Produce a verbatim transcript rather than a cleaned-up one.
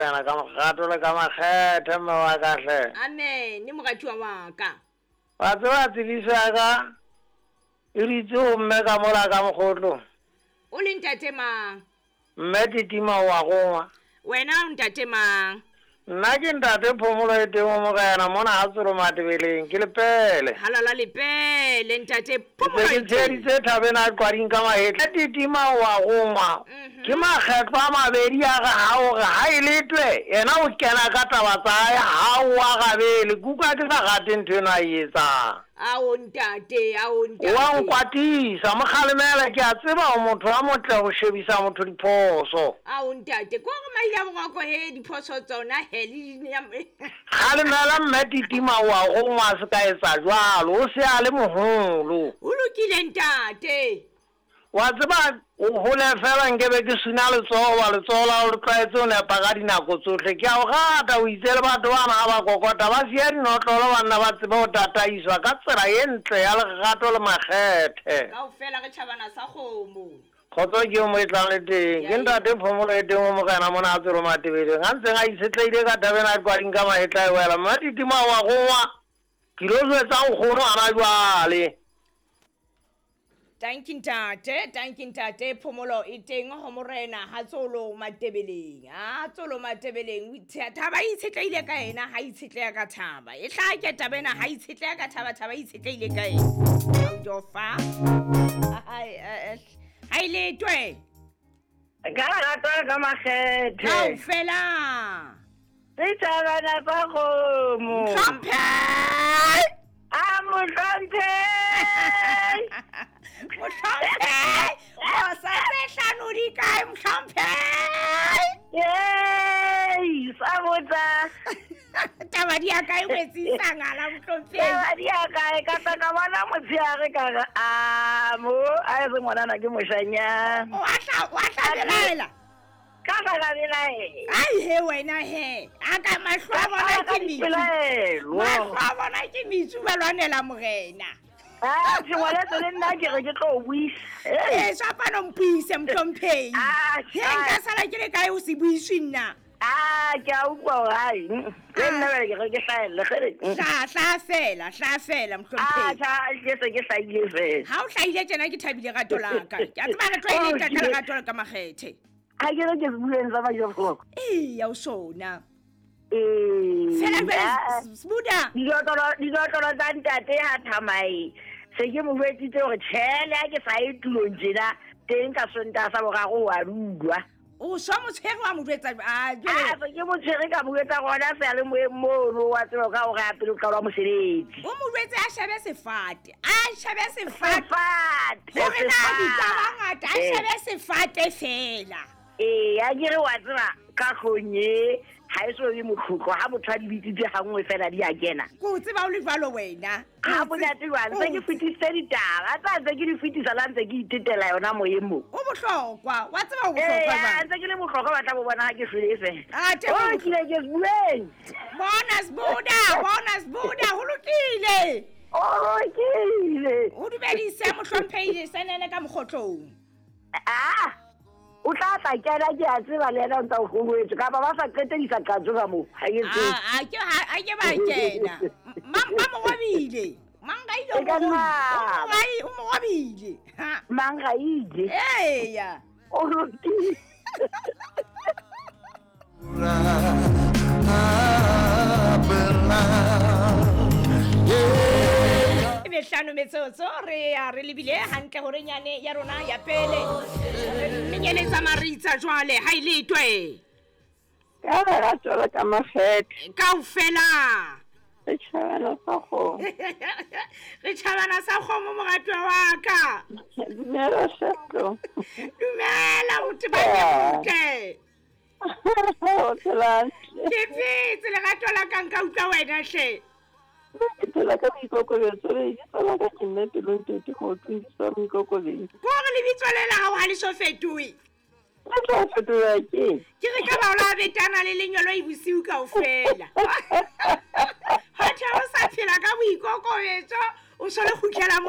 kana ka magato le ka makgethe mme wa ka hle. Amen, ni mogatiwa wa ka. Wa tseba tsebiso ka e ritse ho mme ka mola ka mogotlo. O le ntate mang? Mme Titima wa gongwa. Wena o ntate mang? Nna ke ntate Phomolo e teng mo ga yana mona a tsoro matebeleng ke lepele. Halala lepele ntate Phomolo. Ke tsheditse thabena a kwaring ka mahetla. Titima wa gongwa. Ke makgetlo a mabedi a ga hao ga ha iletwe yena o kena ka taba tsa ya ha wa gabele kuka ke sa gate ntho ena yetsa. A o ntate a o ntate. Wa nkwatisa moghalemela ke a tseba o motho a motle go shebisa motho diphoso. A o ntate go go maila go go he diphoso tsona he le Khalemela mme Titima wa go ngwa se ka etsa jwalo o se a le moholo. O lokile ntate. Wa tseba o hole fela nkebe ke suna le tsoho wa le tsola o tlwaetse o nepa ka dinako tsohle ke a o gata o itse le batho bana ba kokota ba sia dinotlolo banna ba tseba o tataiswa ka tsela ye ntle ya legato le makgethe. Kaofela re tšhabana sa kgomo. Khotso ke mo itlang le teng ke ntate Phomolo e teng mo kana mona a tsoro matebeleng a ntseng a isetleile ka tabena a kwaring ka mahetla e wela mme Titima wa gongwa ke lo zwetsa o kgono ana jwale. Thank you ntate, thank you ntate Phomolo e teng ho morena ha tsolo matebeleng. Ha tsolo matebeleng o thaba itshetleile ka ena ha itshetleya ka thaba. E tla ke tabena ha itshetleya ka thaba thaba itshetleile ka ena. Jofa. Ai ai le twe. Ka rata ka makgethe. Kaofela. Se tsabana ba go mo. Champion. Amo champion. Mhlampe o sa sehlano di kae mhlampe yey sabotsa taba dia kae wetsisa ngala mhlampe taba dia kae ka ta ka bona motsiare ka a mo a se ngwana na ke moshanya wa tla wa tla lela ka ka la belae ai he wena he aka mahlwa bona ke mi mahlwa bona ke mi tsuba lwanela morena. Ah, ke wala tsone nna ke re ke tlo buisa. Eh, sa pa no mpuise mhlomphei. Ah, he nka sala ke le kae o se buiswi nna. Ah, ke a utlwa hai. Ke nna ke re ke hlaela gere. Hla hla fela, hla fela mhlomphei. Ah, tha ke se ke hlaile fela. Ha o hlaile tsena ke thabile ga tolaka. Ke a tsama re tloile ka ka ga tola ka makgethe. Ha ke re ke bueng sa ba yo go. Eh, ya o sona. Eh, fela ba sbuda. Dijo tolo dijo tolo tsa ntate ha thamai. Se ke mo wetsitse gore tshele a ke sa e tulong jena teng ka sonta sa bogago wa rulwa o so mo tshege wa mo wetsa a jele a ke mo tshege ka mo wetsa gona se le mo mo wa tselo ka go ga pele ka wa moseletsi o mo wetsa a shabe sefate a shabe sefate gore na di taba ngata a shabe sefate fela eh a dire wa tsela ka khonye ha iso di mokhukho ha motho a di bitse gangwe fela di a kena go tseba o le jwalo wena ha bona twa ntse ke fitisa ditaba tsa tse ke di fitisa la ntse ke itetela yona moyemo o bohlokwa wa tseba o bohlokwa ba eh ntse ke le bohlokwa ba tla bo bona ha ke felefe a te o ke le ke bueng bonus buda bonus buda ho lokile o lokile o dumedise mohlompheile senele ka mokgotlong ah o tla tla kena ke a tseba le ena ntse o gongwetse ka ba ba sa qetedisa katso ka mo ha ke tse a ke a ke ba kena mama mo wabile manga ile o mo wai o mo wabile ha manga ile eh ya o lokile Hlano metsotso re a re lebile hantle hore nyane ya rona ya pele menyele tsa maritsa jwale ha ile twe ka ra tsela ka makgethe kaofela re tšhabana sa kgomo re tšhabana sa kgomo mogatwa wa ka dumela setlo dumela motho ba ke o tlantle ke fitse le ga tola ka nka utlwa wena hle Tela ka boikokoletso le tsala ka nne pelo ntete go tsitsa boikokoletso go re le bitswalela ga o ha le so fetui le tla fetola ke ke re ka ba ola betana le lenyolo e bosiu kaofela ha tla o sa phela ka boikokoletso o so le khutlela